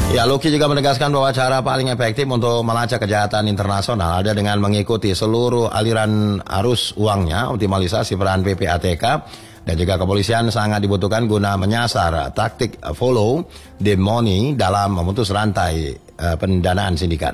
Ya, Luki juga menegaskan bahwa cara paling efektif untuk melacak kejahatan internasional ada dengan mengikuti seluruh aliran arus uangnya, optimalisasi peran PPATK, dan juga kepolisian sangat dibutuhkan guna menyasar taktik follow the money dalam memutus rantai pendanaan sindikat.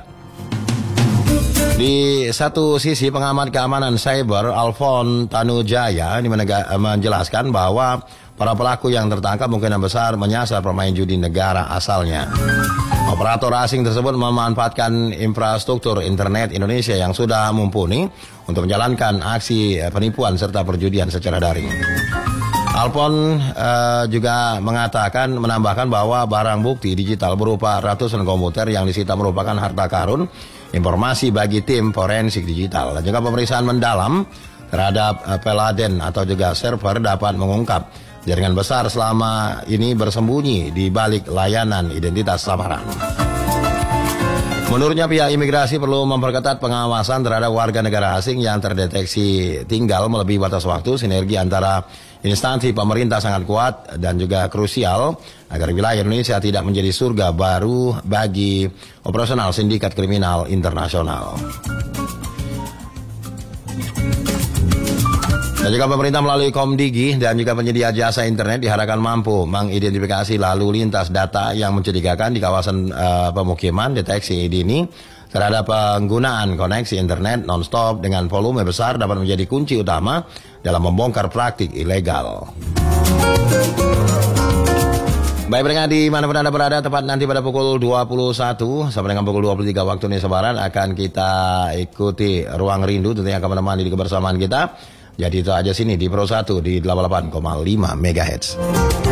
Di satu sisi, pengamat keamanan cyber Alfon Tanujaya ini menjelaskan bahwa para pelaku yang tertangkap kemungkinan besar menyasar pemain judi negara asalnya. Operator asing tersebut memanfaatkan infrastruktur internet Indonesia yang sudah mumpuni untuk menjalankan aksi penipuan serta perjudian secara daring. Alfon juga menambahkan bahwa barang bukti digital berupa ratusan komputer yang disita merupakan harta karun informasi bagi tim forensik digital, dan juga pemeriksaan mendalam terhadap peladen atau juga server dapat mengungkap jaringan besar selama ini bersembunyi di balik layanan identitas samaran. Menurutnya, pihak imigrasi perlu memperketat pengawasan terhadap warga negara asing yang terdeteksi tinggal melebihi batas waktu. Sinergi antara instansi pemerintah sangat kuat dan juga krusial agar wilayah Indonesia tidak menjadi surga baru bagi operasional sindikat kriminal internasional. Dan juga pemerintah melalui Komdigi dan juga penyedia jasa internet diharapkan mampu mengidentifikasi lalu lintas data yang mencurigakan di kawasan pemukiman. Deteksi dini terhadap penggunaan koneksi internet non-stop dengan volume besar dapat menjadi kunci utama dalam membongkar praktik ilegal. Baik pendengar, di manapun Anda berada, tepat nanti pada pukul 21 sampai dengan pukul 23 waktu Indonesia Barat akan kita ikuti Ruang Rindu, tentunya akan menemani di kebersamaan kita. Jadi itu aja sini di Pro 1 di 88,5 MHz.